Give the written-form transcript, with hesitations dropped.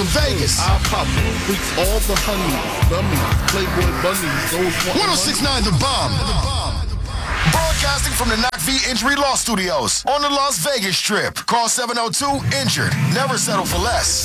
Vegas. I pop freaks all the honeys, dummies, Playboy bunnies, those 1069 The Bomb. Broadcasting from the Knock V Injury Law Studios on the Las Vegas Strip. Call 702-INJURED. Never settle for less.